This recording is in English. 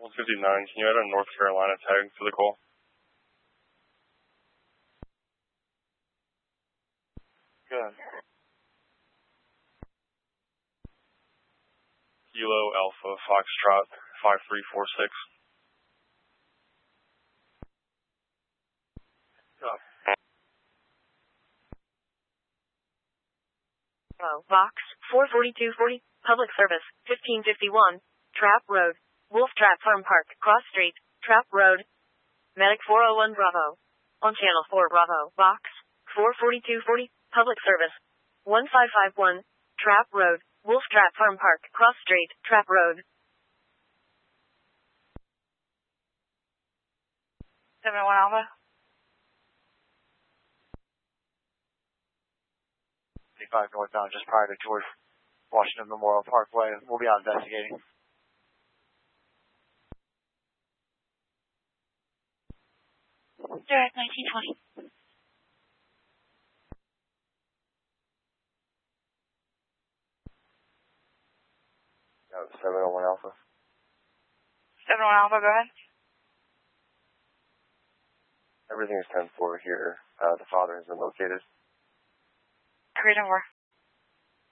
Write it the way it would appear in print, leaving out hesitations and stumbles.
159, can you add a North Carolina tag to the call? Good. Kilo Alpha Foxtrot 5346. Vox 44240, Public Service 1551, Trap Road, Wolf Trap Farm Park, Cross Street, Trap Road, Medic 401 Bravo. On Channel 4 Bravo, Vox 44240, Public Service 1551, Trap Road, Wolf Trap Farm Park, Cross Street, Trap Road. 71 Alpha. 55 northbound, just prior to George Washington Memorial Parkway. We'll be out investigating. Direct 1920. Yeah, 701 Alpha. 71 Alpha, go ahead. Everything is 10-4 here. The father has been located. Agreed, over.